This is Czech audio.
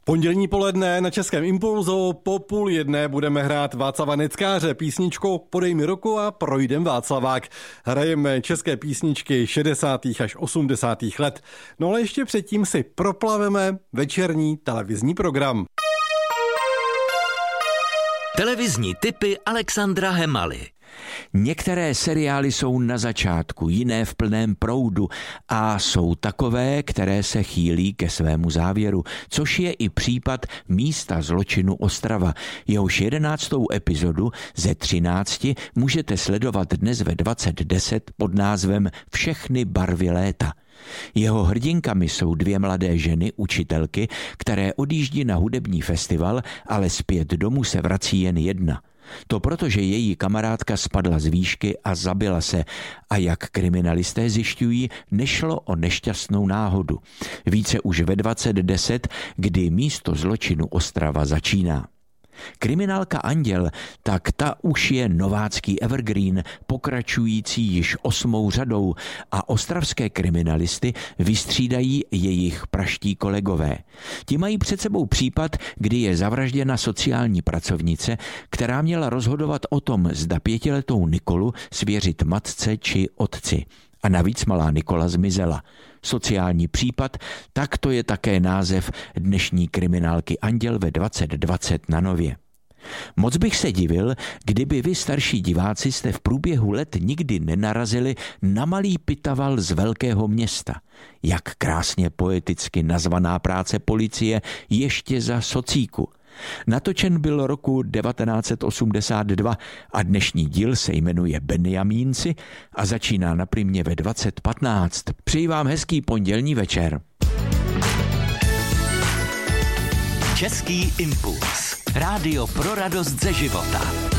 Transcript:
Pondělní poledne na Českém Impulzu po 12:30 budeme hrát Václava Neckáře písničkou Podej mi ruku a projdem Václavák. Hrajeme české písničky 60. až 80. let. No ale ještě předtím si proplaveme večerní televizní program. Televizní tipy Alexandra Hemaly. Některé seriály jsou na začátku, jiné v plném proudu a jsou takové, které se chýlí ke svému závěru, což je i případ Místa zločinu Ostrava. Jehož 11. epizodu ze 13 můžete sledovat dnes ve 20:10 pod názvem Všechny barvy léta. Jeho hrdinkami jsou 2 mladé ženy, učitelky, které odjíždí na hudební festival, ale zpět domů se vrací jen jedna. To proto, že její kamarádka spadla z výšky a zabila se a jak kriminalisté zjišťují, nešlo o nešťastnou náhodu. Více už ve 20:10, kdy Místo zločinu Ostrava začíná. Kriminálka Anděl, tak ta už je novácký evergreen, pokračující již 8. řadou a ostravské kriminalisty vystřídají jejich praští kolegové. Ti mají před sebou případ, kdy je zavražděna sociální pracovnice, která měla rozhodovat o tom, zda 5letou Nikolu svěřit matce či otci. A navíc malá Nikola zmizela. Sociální případ, tak to je také název dnešní kriminálky Anděl ve 20:20 na Nově. Moc bych se divil, kdyby vy starší diváci jste v průběhu let nikdy nenarazili na malý pitaval z velkého města. Jak krásně poeticky nazvaná práce policie ještě za socíku. Natočen byl roku 1982 a dnešní díl se jmenuje Benjamínci a začíná na Primě ve 20:15. Přeji vám hezký pondělní večer. Český impuls. Rádio pro radost ze života.